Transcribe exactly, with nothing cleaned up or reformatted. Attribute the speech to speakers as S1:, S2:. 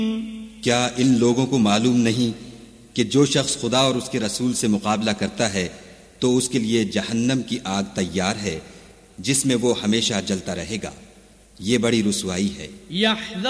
S1: क्या इन लोगों को मालूम नहीं कि जो शख्स खुदा और उसके रसूल से मुकाबला करता है तो उसके लिए जहन्नम की आग तैयार है जिसमें वो हमेशा जलता रहेगा। ये बड़ी रुसवाई है।